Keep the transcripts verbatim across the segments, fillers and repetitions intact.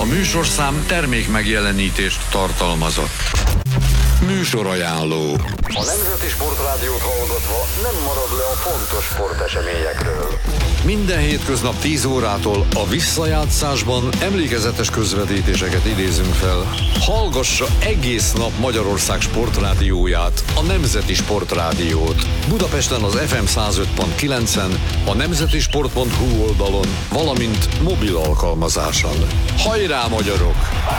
A műsorszám termék megjelenítést tartalmazott. Műsorajánló. A Nemzeti Sportrádiót hallgatva nem marad le a fontos sporteseményekről. Minden hétköznap tíz órától a visszajátszásban emlékezetes közvetítéseket idézünk fel. Hallgassa egész nap Magyarország sportrádióját, a Nemzeti Sportrádiót. Budapesten az ef em száz öt pont kilencen, a nemzetisport pont hu oldalon, valamint mobil alkalmazáson. Hajrá, magyarok!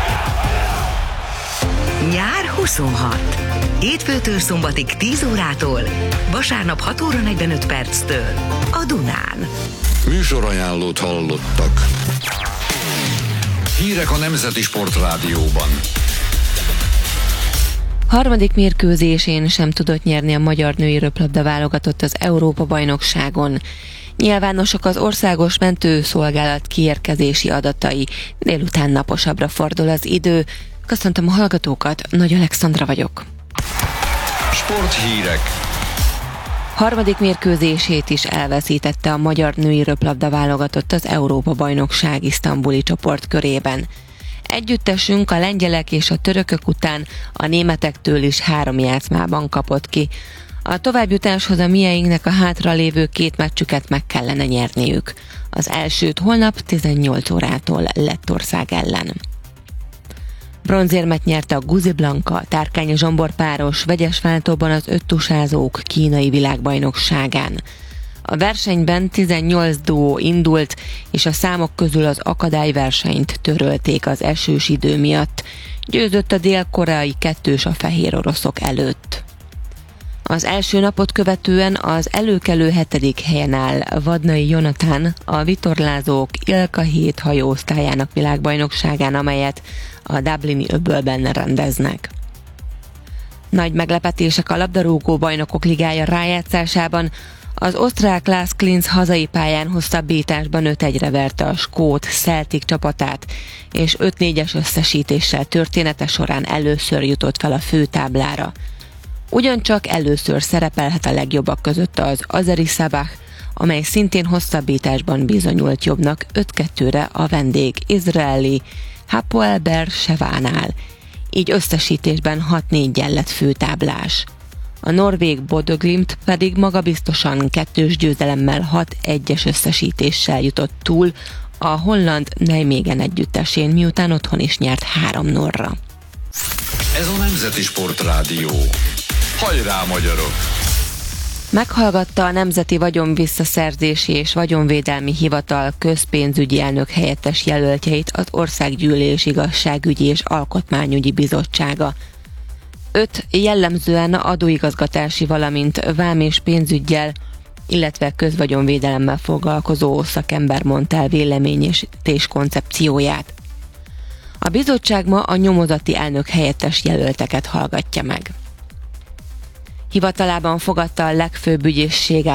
Nyár huszonhat. Hétfőtől szombatig tíz órától, vasárnap hat óra negyvenöt perctől a Dunán. Műsorajánlót hallottak. Hírek a Nemzeti Sportrádióban. Harmadik mérkőzésén sem tudott nyerni a magyar női röplabda válogatott az Európa-bajnokságon. Nyilvánosak az országos mentőszolgálat kiérkezési adatai. Délután naposabbra fordul az idő. Köszöntöm a hallgatókat, Nagy Alexandra vagyok. Sporthírek. Harmadik mérkőzését is elveszítette a magyar női röplabda válogatott az Európa-bajnokság isztambuli csoportkörében. Együttesünk a lengyelek és a törökök után a németektől is három játszmában kapott ki. A továbbjutáshoz a mieinknek a hátralévő két meccsüket meg kellene nyerniük. Az elsőt holnap tizennyolc órától Lettország ellen. Bronzérmet nyerte a Guzi Blanka, Tárkány Zsombor páros vegyes váltóban az öttusázók kínai világbajnokságán. A versenyben tizennyolc duó indult, és a számok közül az akadályversenyt törölték az esős idő miatt. Győzött a dél-koreai kettős a fehér oroszok előtt. Az első napot követően az előkelő hetedik helyen áll Vadnai Jonatán a vitorlázók Ilka hét hajóosztályának világbajnokságán, amelyet a Dublini öbölben rendeznek. Nagy meglepetések a labdarúgó bajnokok ligája rájátszásában. Az osztrák Lász Klinz hazai pályán hosszabbításban öt egyre verte a skót Celtic csapatát, és öt négyes összesítéssel története során először jutott fel a főtáblára. Ugyancsak először szerepelhet a legjobbak között az Azeri Sabah, amely szintén hosszabbításban bizonyult jobbnak öt kettőre a vendég izraeli Hapoel Be'er Shevánál, így összesítésben hat néggyel lett főtáblás. A norvég Bodø Glimt pedig magabiztosan kettős győzelemmel hat egyes összesítéssel jutott túl a holland Nijmegen együttesén, miután otthon is nyert három nullra. Ez a Nemzeti Sportrádió. Hajrá, magyarok! Meghallgatta a Nemzeti Vagyonvisszaszerzési és Vagyonvédelmi Hivatal közpénzügyi elnök helyettes jelöltjeit az Országgyűlés Igazságügyi és Alkotmányügyi Bizottsága. Öt jellemzően adóigazgatási, valamint vám és pénzüggyel, illetve közvagyonvédelemmel foglalkozó szakember mondta el vélemény és koncepcióját. A bizottság ma a nyomozati elnök helyettes jelölteket hallgatja meg. Hivatalában fogadta a legfőbb ügyészség